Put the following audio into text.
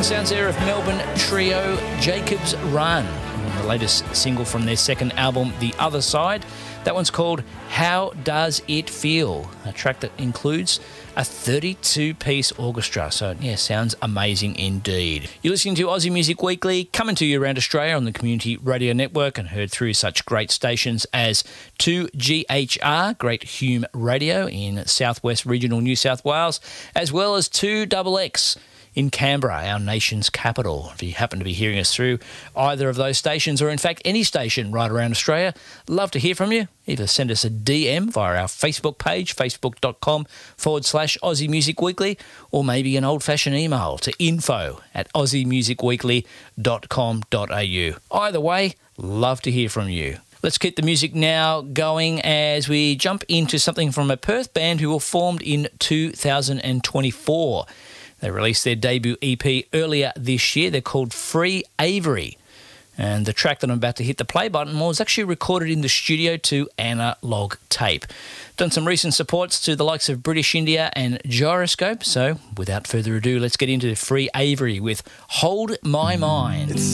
Sounds there of Melbourne trio Jacob's Run, the latest single from their second album, The Other Side. That one's called How Does It Feel? A track that includes a 32-piece orchestra. So, yeah, sounds amazing indeed. You're listening to Aussie Music Weekly, coming to you around Australia on the Community Radio Network and heard through such great stations as 2GHR, Great Hume Radio in southwest regional New South Wales, as well as 2XX in Canberra, our nation's capital. If you happen to be hearing us through either of those stations, or in fact any station right around Australia, love to hear from you. Either send us a DM via our Facebook page, facebook.com/Aussie Music Weekly, or maybe an old-fashioned email to info@aussiemusicweekly.com.au. Either way, love to hear from you. Let's keep the music now going as we jump into something from a Perth band who were formed in 2024. They released their debut EP earlier this year. They're called Free Avery. And the track that I'm about to hit the play button was actually recorded in the studio to analog tape. Done some recent supports to the likes of British India and Gyroscope. So without further ado, let's get into Free Avery with Hold My Mind.